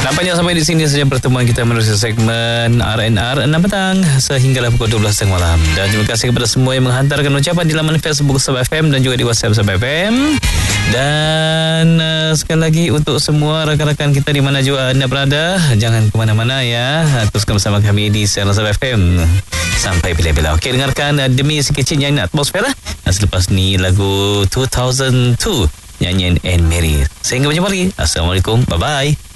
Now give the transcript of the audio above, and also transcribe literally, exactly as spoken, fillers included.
Nampaknya sampai di sini saja pertemuan kita menerusi segmen R and R enam petang sehinggalah pukul dua belas tengah malam. Dan terima kasih kepada semua yang menghantarkan ucapan di laman Facebook Sabah F M dan juga di WhatsApp Sabah F M. Dan uh, sekali lagi untuk semua rakan-rakan kita di mana juga anda berada, jangan ke mana-mana ya. Teruskan bersama kami di Siaran Sabah F M sampai bila-bila. Okey, dengarkan uh, Demi Sekecil Nyanyi Atmosfera. Dan selepas ni lagu dua ribu dua nyanyian Anne Mary. Sehingga berjumpa lagi. Assalamualaikum. Bye-bye.